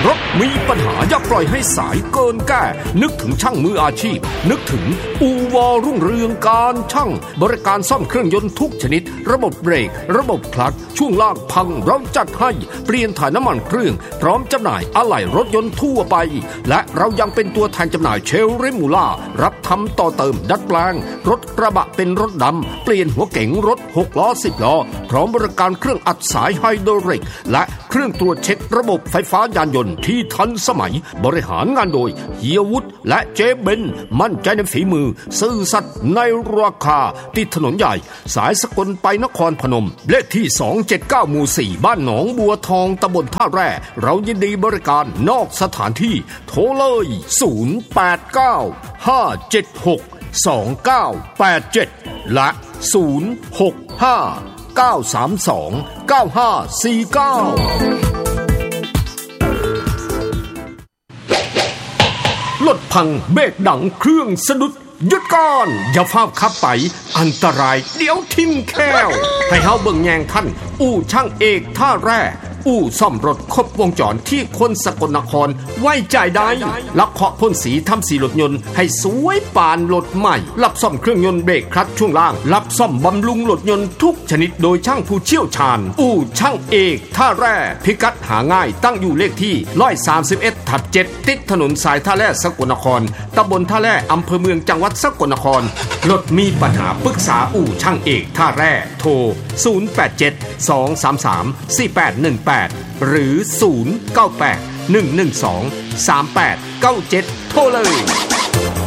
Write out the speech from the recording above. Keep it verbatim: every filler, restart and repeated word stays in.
รถมีปัญหาอย่าปล่อยให้สายเกินแก้นึกถึงช่างมืออาชีพนึกถึงอู่วอรุ่งเรืองการช่างบริการซ่อมเครื่องยนต์ทุกชนิดระบบเบรกระบบคลัตช์ช่วงล่างพังเราจัดให้เปลี่ยนถ่ายน้ำมันเครื่องพร้อมจำหน่ายอะไหล่รถยนต์ทั่วไปและเรายังเป็นตัวแทนจำหน่ายเชลเรมูล่ารับทำต่อเติมดัดแปลงรถกระบะเป็นรถดำเปลี่ยนหัวเก๋งรถหกล้อสิบล้อพร้อมบริการเครื่องอัดสายไฮดรอลิกและเครื่องตรวจเช็คระบบไฟฟ้ายานยนต์ที่ทันสมัยบริหารงานโดยเฮียวุฒิและเจเบนมั่นใจในฝีมือซื่อสัตย์ในราคาติดถนนใหญ่สายสกลไปนครพนมเลขที่สองเจ็ดเก้าหมู่สี่บ้านหนองบัวทองตำบลท่าแร่เรายินดีบริการนอกสถานที่โทรเลยศูนย์ แปด เก้า ห้า เจ็ด หก สอง เก้า แปด เจ็ดและศูนย์ หก ห้า เก้า สาม สอง เก้า ห้า สี่ เก้ารถพังเบรกดังเครื่องสะดุดหยุดก่อนอย่าฟ้าวขับไปอันตรายเดี๋ยวทิ่มแค้วให้เฮาเบิ่งแยงท่านอู่ช่างเอกท่าแร่อู่ซ่อมรถครบวงจรที่คนสกลนครไว้ใจได้รับเคาะพ่นสีทำสีรถยนต์ให้สวยปานรถใหม่รับซ่อมเครื่องยนต์เบรกคลัตช์ช่วงล่างรับซ่อมบำรุงรถยนต์ทุกชนิดโดยช่างผู้เชี่ยวชาญอู่ช่างเอกท่าแร่พิกัดหาง่ายตั้งอยู่เลขที่หนึ่งสามเอ็ดทับเจ็ดติดถนนสายท่าแร่สกลนครตำบลท่าแร่อำเภอเมืองจังหวัดสกลนครรถมีปัญหาปรึกษาอู่ช่างเอกท่าแร่โทรศูนย์ แปด เจ็ด สอง สาม สาม สี่ แปด หนึ่ง แปดหรือศูนย์ เก้า แปด หนึ่ง หนึ่ง สอง สาม แปด เก้า เจ็ดโทรเลย